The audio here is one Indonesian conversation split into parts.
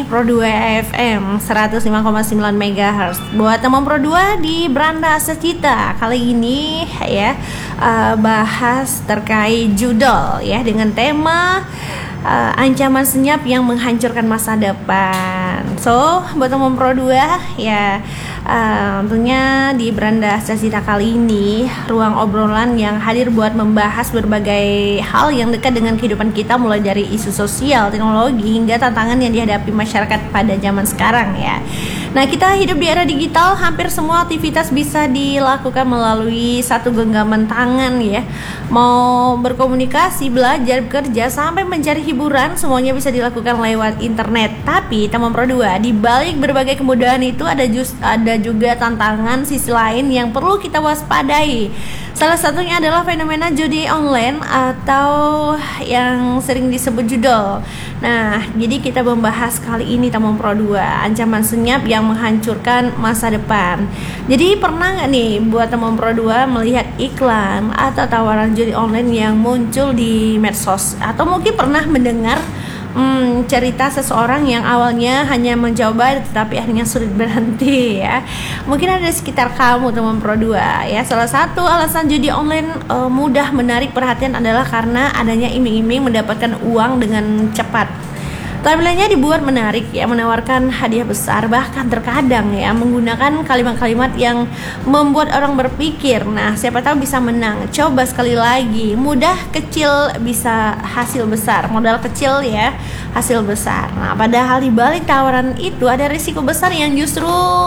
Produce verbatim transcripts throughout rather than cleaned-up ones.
nih Pro dua F M seratus lima koma sembilan megahertz. Buat teman Pro dua di Beranda Secita, kali ini ya uh, bahas terkait judul ya dengan tema uh, ancaman senyap yang menghancurkan masa depan. So, buat teman Pro dua ya Uh, tentunya di Beranda Secita kali ini ruang obrolan yang hadir buat membahas berbagai hal yang dekat dengan kehidupan kita, mulai dari isu sosial, teknologi, hingga tantangan yang dihadapi masyarakat pada zaman sekarang ya. Nah, kita hidup di era digital, hampir semua aktivitas bisa dilakukan melalui satu genggaman tangan ya. Mau berkomunikasi, belajar, bekerja, sampai mencari hiburan, semuanya bisa dilakukan lewat internet. Tapi teman Pro dua, di balik berbagai kemudahan itu ada just ada juga tantangan sisi lain yang perlu kita waspadai. Salah satunya adalah fenomena judi online atau yang sering disebut judol. Nah, jadi kita membahas kali ini teman Pro dua, ancaman senyap yang menghancurkan masa depan. Jadi pernah nggak nih buat teman Pro dua melihat iklan atau tawaran judi online yang muncul di medsos, atau mungkin pernah mendengar Hmm, cerita seseorang yang awalnya hanya mencoba tetapi akhirnya sulit berhenti ya. Mungkin ada di sekitar kamu teman Pro dua ya. Salah satu alasan judi online uh, mudah menarik perhatian adalah karena adanya iming-iming mendapatkan uang dengan cepat. Tampilannya dibuat menarik ya, menawarkan hadiah besar, bahkan terkadang ya menggunakan kalimat-kalimat yang membuat orang berpikir, nah siapa tahu bisa menang, coba sekali lagi, mudah kecil bisa hasil besar, modal kecil ya hasil besar. Nah, padahal di balik tawaran itu ada risiko besar yang justru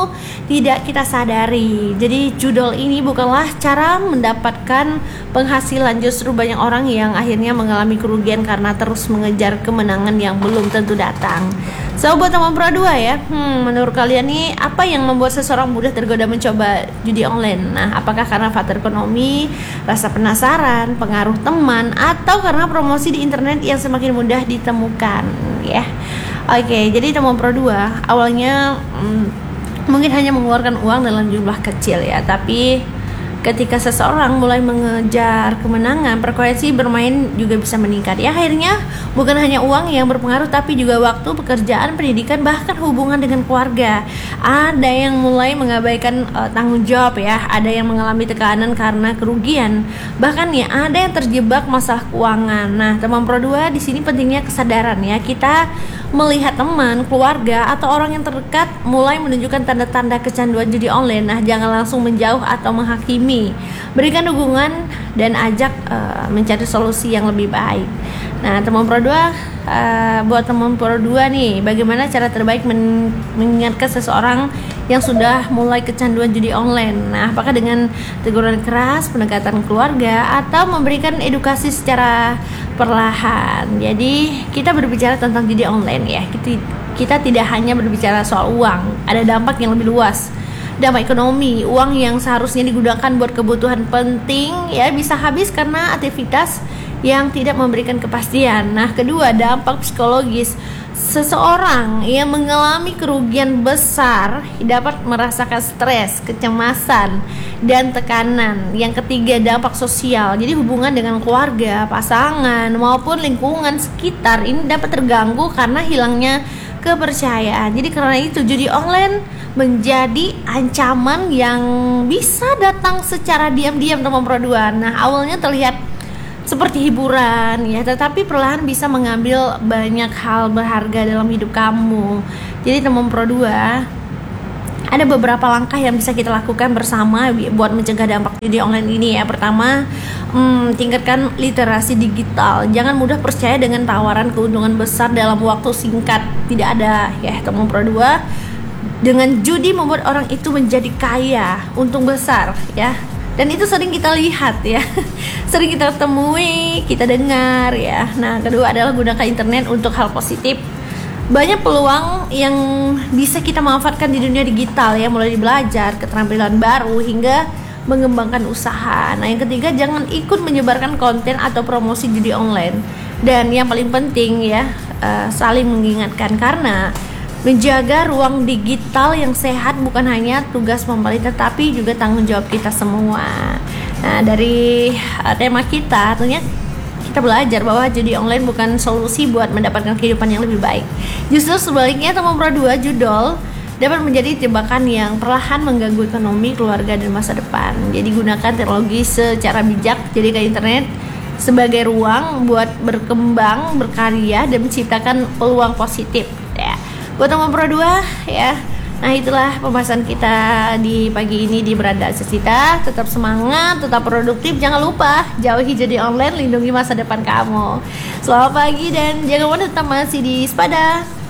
tidak kita sadari. Jadi judul ini bukanlah cara mendapatkan penghasilan, justru banyak orang yang akhirnya mengalami kerugian karena terus mengejar kemenangan yang belum tentu datang. So, buat teman Pro dua ya, hmm, menurut kalian nih apa yang membuat seseorang mudah tergoda mencoba judi online? Nah, apakah karena faktor ekonomi, rasa penasaran, pengaruh teman, atau karena promosi di internet yang semakin mudah ditemukan ya? Oke, jadi teman Pro dua awalnya hmm, mungkin hanya mengeluarkan uang dalam jumlah kecil ya, tapi ketika seseorang mulai mengejar kemenangan, frekuensi bermain juga bisa meningkat ya. Akhirnya bukan hanya uang yang berpengaruh, tapi juga waktu, pekerjaan, pendidikan, bahkan hubungan dengan keluarga. Ada yang mulai mengabaikan uh, tanggung jawab ya, ada yang mengalami tekanan karena kerugian, bahkan ya ada yang terjebak masalah keuangan. Nah, teman Pro dua di sini pentingnya kesadaran ya. Kita melihat teman, keluarga, atau orang yang terdekat mulai menunjukkan tanda-tanda kecanduan judi online, nah jangan langsung menjauh atau menghakimi. Berikan dukungan dan ajak uh, mencari solusi yang lebih baik. Nah, teman Pro dua, uh, buat teman Pro dua nih, bagaimana cara terbaik men- mengingatkan seseorang yang sudah mulai kecanduan judi online? Nah, apakah dengan teguran keras, pendekatan keluarga, atau memberikan edukasi secara perlahan? Jadi kita berbicara tentang judi online ya. Kita, kita tidak hanya berbicara soal uang, ada dampak yang lebih luas. Dampak ekonomi, uang yang seharusnya digunakan buat kebutuhan penting ya bisa habis karena aktivitas yang tidak memberikan kepastian. Nah, kedua, dampak psikologis. Seseorang yang mengalami kerugian besar dapat merasakan stres, kecemasan, dan tekanan. Yang ketiga, dampak sosial. Jadi hubungan dengan keluarga, pasangan, maupun lingkungan sekitar ini dapat terganggu karena hilangnya kepercayaan. Jadi karena itu judi online menjadi ancaman yang bisa datang secara diam-diam teman Pro dua. Nah, awalnya terlihat seperti hiburan ya, tetapi perlahan bisa mengambil banyak hal berharga dalam hidup kamu. Jadi teman Pro dua, ada beberapa langkah yang bisa kita lakukan bersama buat mencegah dampak judi online ini ya. Pertama, hmm, tingkatkan literasi digital. Jangan mudah percaya dengan tawaran keuntungan besar dalam waktu singkat. Tidak ada ya teman Pro dua. Dengan judi membuat orang itu menjadi kaya, untung besar ya. Dan itu sering kita lihat ya, sering kita temui, kita dengar ya. Nah, kedua adalah gunakan internet untuk hal positif. Banyak peluang yang bisa kita manfaatkan di dunia digital ya, mulai belajar, keterampilan baru, hingga mengembangkan usaha. Nah, yang ketiga, jangan ikut menyebarkan konten atau promosi judi online. Dan yang paling penting ya, uh, saling mengingatkan, karena menjaga ruang digital yang sehat bukan hanya tugas pemerintah, tapi juga tanggung jawab kita semua. Nah, dari uh, tema kita, tentunya kita belajar bahwa judi online bukan solusi buat mendapatkan kehidupan yang lebih baik. Justru sebaliknya, Teman Pro dua judol dapat menjadi jebakan yang perlahan mengganggu ekonomi, keluarga, dan masa depan. Jadi gunakan teknologi secara bijak, jadikan internet sebagai ruang buat berkembang, berkarya, dan menciptakan peluang positif ya. Buat Teman Pro dua ya. Nah, itulah pembahasan kita di pagi ini di Beranda Aksesita. Tetap semangat, tetap produktif, jangan lupa jauhi judi online, lindungi masa depan kamu. Selamat pagi dan jangan lupa tetap masih di Spada.